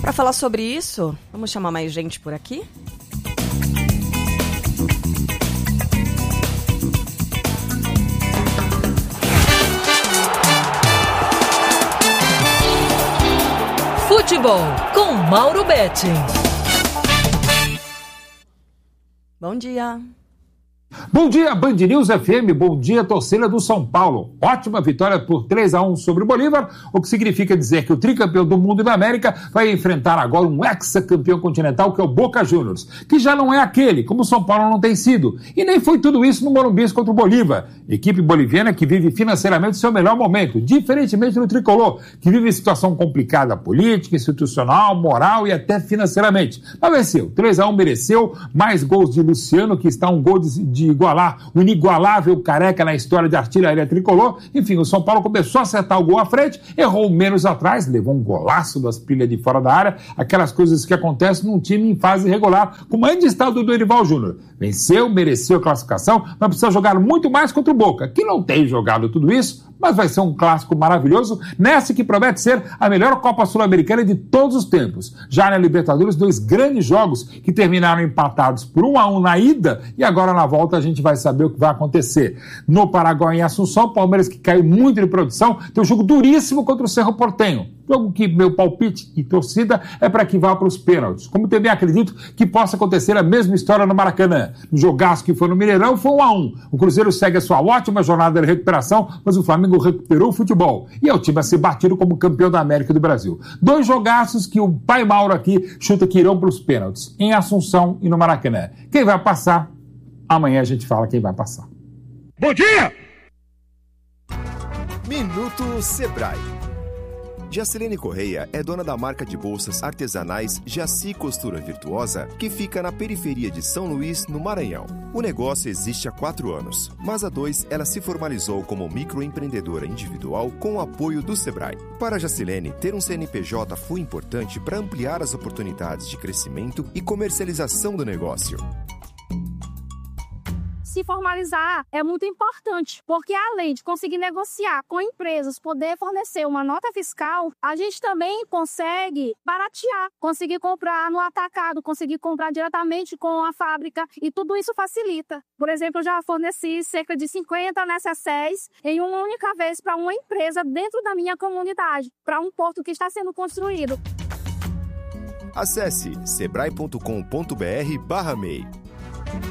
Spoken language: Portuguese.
Para falar sobre isso, vamos chamar mais gente por aqui? Futebol com Mauro Betti. Bom dia. Bom dia, Band News FM, bom dia, torcida do São Paulo. Ótima vitória por 3-1 sobre o Bolívar, o que significa dizer que o tricampeão do mundo e da América vai enfrentar agora um ex-campeão continental, que é o Boca Juniors, que já não é aquele, como o São Paulo não tem sido. E nem foi tudo isso no Morumbi contra o Bolívar. Equipe boliviana que vive financeiramente seu melhor momento, diferentemente do tricolor, que vive situação complicada política, institucional, moral e até financeiramente. Mas venceu, 3-1 mereceu, mais gols de Luciano, que está um gol de igualar o inigualável Careca na história de artilharia tricolor. Enfim, o São Paulo começou a acertar o gol à frente, errou menos atrás, levou um golaço das pilhas de fora da área, aquelas coisas que acontecem num time em fase regular, como ainda está o do Dorival Júnior. Venceu, mereceu a classificação, mas precisa jogar muito mais contra o Boca, que não tem jogado tudo isso, mas vai ser um clássico maravilhoso, nessa que promete ser a melhor Copa Sul-Americana de todos os tempos. Já na Libertadores, 2 grandes jogos que terminaram empatados por 1-1 na ida, e agora na volta a gente vai saber o que vai acontecer. No Paraguai, em Assunção, o Palmeiras, que caiu muito de produção, tem um jogo duríssimo contra o Cerro Porteño. Jogo que meu palpite e torcida é para que vá para os pênaltis. Como também acredito que possa acontecer a mesma história no Maracanã. No jogaço que foi no Mineirão, foi 1-1. O Cruzeiro segue a sua ótima jornada de recuperação, mas o Flamengo recuperou o futebol. E é o time a ser batido como campeão da América e do Brasil. 2 jogaços que o pai Mauro aqui chuta que irão para os pênaltis. Em Assunção e no Maracanã. Quem vai passar? Amanhã a gente fala quem vai passar. Bom dia! Minuto Sebrae. Jacilene Correia é dona da marca de bolsas artesanais Jaci Costura Virtuosa, que fica na periferia de São Luís, no Maranhão. O negócio existe há 4 anos, mas há 2 ela se formalizou como microempreendedora individual com o apoio do Sebrae. Para Jacilene, ter um CNPJ foi importante para ampliar as oportunidades de crescimento e comercialização do negócio. Se formalizar é muito importante, porque além de conseguir negociar com empresas, poder fornecer uma nota fiscal, a gente também consegue baratear, conseguir comprar no atacado, conseguir comprar diretamente com a fábrica, e tudo isso facilita. Por exemplo, eu já forneci cerca de 50 necessários em uma única vez para uma empresa dentro da minha comunidade, para um porto que está sendo construído. Acesse sebrae.com.br/MEI.